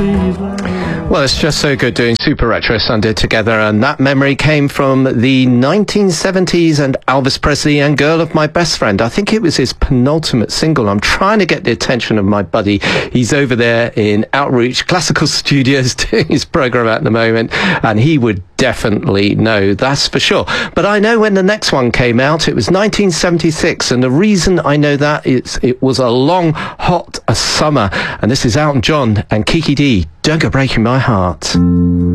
Well, it's just so good doing Super Retro Sunday together, and that memory came from the 1970s and Elvis Presley and Girl of My Best Friend. I think it was his penultimate single. I'm trying to get the attention of my buddy. He's over there in Outreach Classical Studios doing his program at the moment, and he would definitely know, that's for sure. But I know when the next one came out, it was 1976, and the reason I know that is it was a long, hot summer, and this is Elton John and Kiki Dee, Don't Go Breaking My Heart.